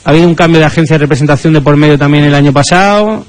Ha habido un cambio de agencia de representación de por medio también el año pasado.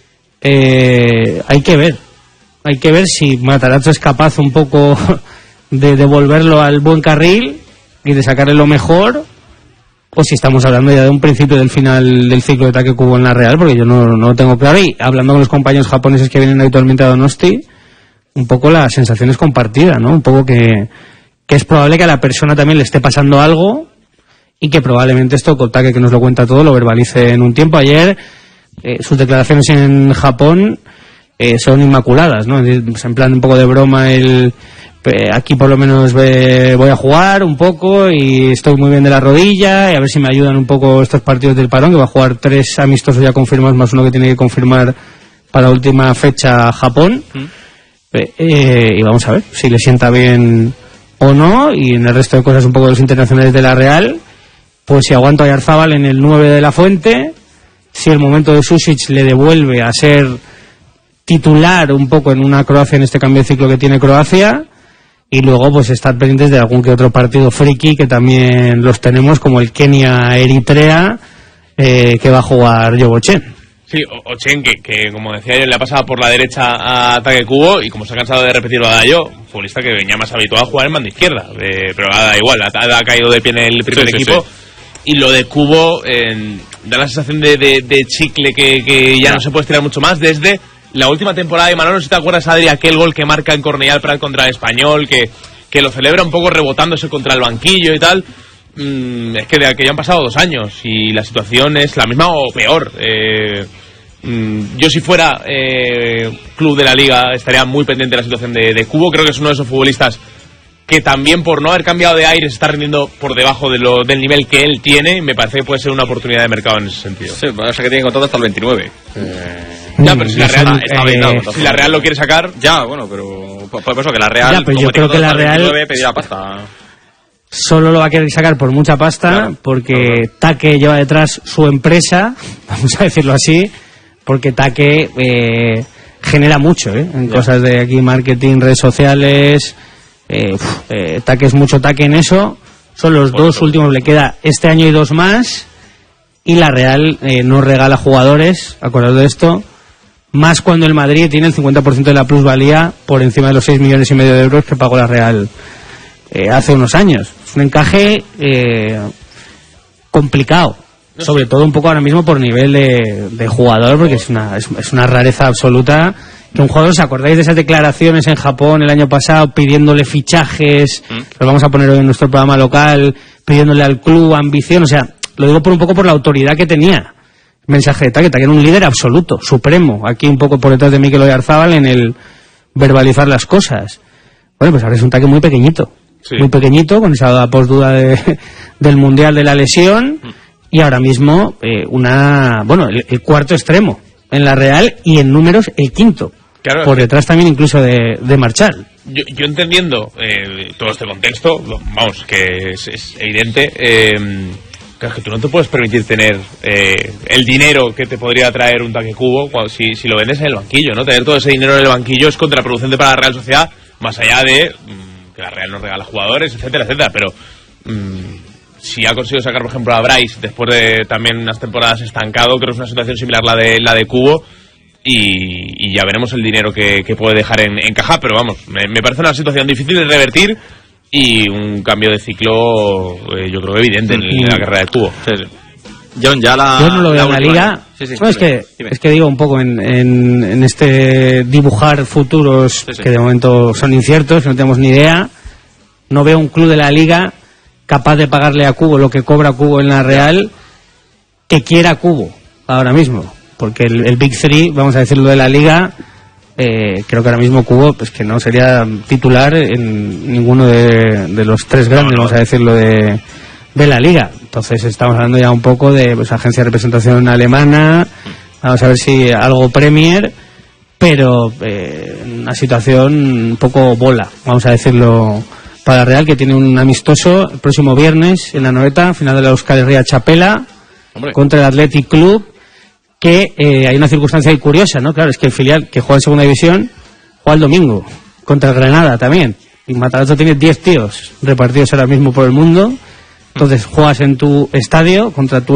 Hay que ver si Matarazzo es capaz un poco de devolverlo al buen carril y de sacarle lo mejor, o si estamos hablando ya de un principio del final del ciclo de Take Kubo en la Real, porque yo no lo tengo claro. Y hablando con los compañeros japoneses que vienen habitualmente a Donosti, un poco la sensación es compartida, ¿no? Un poco que es probable que a la persona también le esté pasando algo y que probablemente esto, Kotake, que nos lo cuenta todo, lo verbalice en un tiempo. Ayer sus declaraciones en Japón son inmaculadas, ¿no? En plan un poco de broma, aquí por lo menos voy a jugar un poco y estoy muy bien de la rodilla y a ver si me ayudan un poco estos partidos del parón, que va a jugar 3 amistosos ya confirmados más uno que tiene que confirmar para la última fecha Japón. Y vamos a ver si le sienta bien o no. Y en el resto de cosas un poco de los internacionales de la Real, pues si aguanto a Oyarzábal en el 9 de la Fuente, si el momento de Sušić le devuelve a ser titular un poco en una Croacia, en este cambio de ciclo que tiene Croacia, y luego pues estar pendientes de algún que otro partido friki que también los tenemos, como el Kenia-Eritrea, que va a jugar Jovochen. Sí, Ochen, que como decía yo, le ha pasado por la derecha a Take Kubo, y como se ha cansado de repetirlo a Dayo, futbolista que venía más habituado a jugar en banda izquierda, pero da igual, ha caído de pie en el primer equipo. Sí. Y lo de Kubo da la sensación de chicle que ya no se puede estirar mucho más desde la última temporada de Manolo. No sé si te acuerdas, Adri, aquel gol que marca en Cornellà Prat contra el Español, que lo celebra un poco rebotándose contra el banquillo y tal. Es que ya han pasado 2 años y la situación es la misma o peor. Yo, si fuera club de la liga, estaría muy pendiente de la situación de Kubo. Creo que es uno de esos futbolistas que también, por no haber cambiado de aires, está rindiendo por debajo del nivel que él tiene. Me parece que puede ser una oportunidad de mercado en ese sentido. Sí, parece que tiene contrato hasta el 29. Ya, pero si la Real está blindado, si la Real lo quiere sacar, ya, bueno, pero por eso que la Real, ya, pero yo creo que la Real 29, pedirá pasta. Solo lo va a querer sacar por mucha pasta, claro, porque Take lleva detrás su empresa, vamos a decirlo así, porque Take genera mucho en cosas de aquí, marketing, redes sociales. Take es mucho Take en eso. Son los 2 últimos, le queda este año y 2 más, y la Real no regala jugadores, acordaos de esto, más cuando el Madrid tiene el 50% de la plusvalía por encima de los 6,5 millones de euros que pagó la Real hace unos años. Es un encaje complicado, sobre todo un poco ahora mismo por nivel de jugador, porque es una rareza absoluta que un jugador, ¿os acordáis de esas declaraciones en Japón el año pasado pidiéndole fichajes? Los vamos a poner hoy en nuestro programa local, pidiéndole al club ambición. O sea, lo digo por un poco por la autoridad que tenía. Mensaje de Take era un líder absoluto, supremo, aquí un poco por detrás de Mikel Oyarzábal en el verbalizar las cosas. Bueno, pues ahora es un Take muy pequeñito. Sí. Muy pequeñito, con esa posduda del Mundial de la lesión, y ahora mismo el cuarto extremo en la Real, y en números el quinto, claro, por detrás también incluso de Marchal. Yo entendiendo todo este contexto, vamos, que es evidente, claro, que tú no te puedes permitir tener el dinero que te podría traer un Take Kubo si lo vendes en el banquillo, ¿no? Tener todo ese dinero en el banquillo es contraproducente para la Real Sociedad, más allá de que la Real nos regala jugadores, etcétera, etcétera, pero si ha conseguido sacar, por ejemplo, a Bryce después de también unas temporadas estancado, creo que es una situación similar la de Kubo, y ya veremos el dinero que puede dejar en caja, pero vamos, me parece una situación difícil de revertir y un cambio de ciclo yo creo evidente en la carrera de Kubo. Sí. John, yo no lo veo en la liga. Sí, no, es que digo un poco en este dibujar futuros que de momento son inciertos, no tenemos ni idea. No veo un club de la liga capaz de pagarle a Kubo lo que cobra Kubo en la Real, que quiera Kubo ahora mismo, porque el Big Three, vamos a decirlo, de la liga, creo que ahora mismo Kubo pues que no sería titular en ninguno de los 3 grandes, vamos a decirlo, de la liga. Entonces estamos hablando ya un poco de agencia de representación alemana, vamos a ver si algo Premier, pero una situación un poco bola, vamos a decirlo, para Real, que tiene un amistoso el próximo viernes en la Noeta, final de la Euskal Herria Chapela, contra el Athletic Club, que hay una circunstancia ahí curiosa, ¿no? Claro, es que el filial que juega en segunda división juega el domingo contra el Granada también, y Matarazzo tiene 10 tíos repartidos ahora mismo por el mundo. Entonces juegas en tu estadio contra tu